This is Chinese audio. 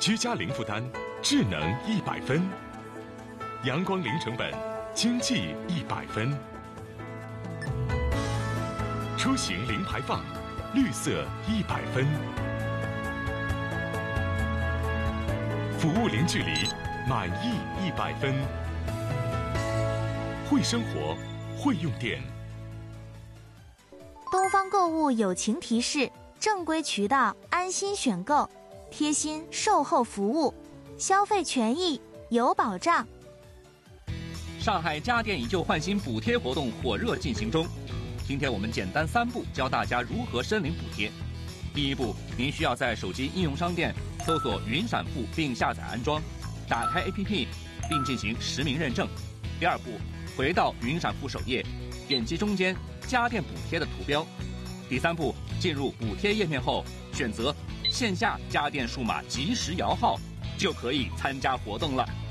居家零负担，智能100分；阳光零成本，经济100分；出行零排放，绿色100分；服务零距离，满意100分。会生活，会用电。 东方购物友情提示：正规渠道安心选购，贴心售后服务，消费权益有保障。 上海家电以旧换新补贴活动火热进行中，今天我们简单3步教大家如何申领补贴。第一步，您需要在手机应用商店搜索云闪付并下载安装，打开 APP 并进行实名认证。第二步，回到云闪付首页，点击中间家电补贴的图标。第三步，进入补贴页面后，选择线下家电数码即时摇号，就可以参加活动了。